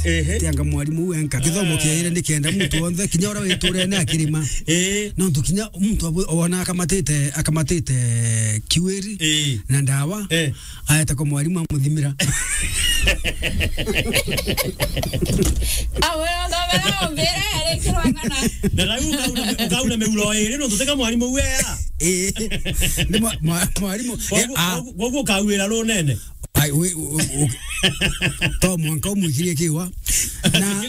tianga mwalimu wenka kithomo kiaire nikenda mtu wonde kinyora witure na kirima no tukinya mtu ona akamatite kiweri na ndawa ayata kwa mwalimu amuthimira awe ndabera mbere kirwangana na ukauna meulo ere no tuteka mwalimu wea ni mwalimu gogo kawira ro nene ai we to mwanka umukirie kiwa na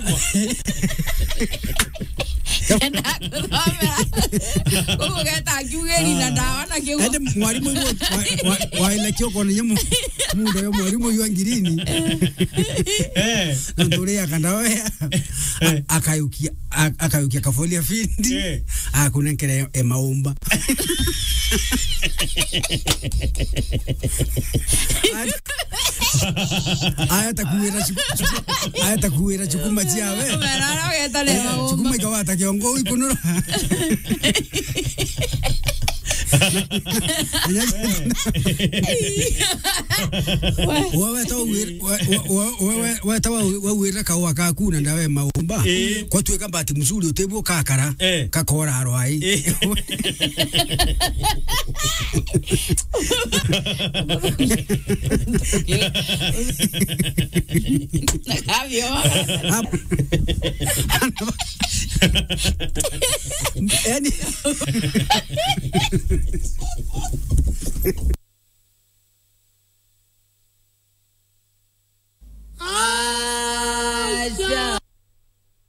ugeta kiugeri na ndawa na kiwa ende mwalimu wa ile kioko ni nyemu mundo yo mwalimu yu angirini ndore akandawe akayukia kafolia findi akunenkere maumba ayata kuwira chukuma chiawe chukuma ikawata kiongo ikunura wewe tawa wawira kawa kakuna ndawe maumba kwa tuweka mbati mzuri utebu kakara kakora arwai Aja